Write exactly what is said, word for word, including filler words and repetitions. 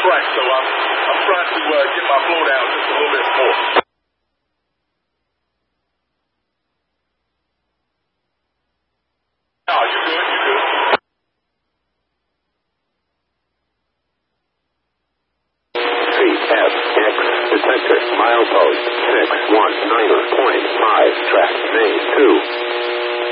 track, so I'm, I'm trying to uh, get my flow down just a little bit more. No, you good, you good. C F X detector milepost six one niner point five track main two.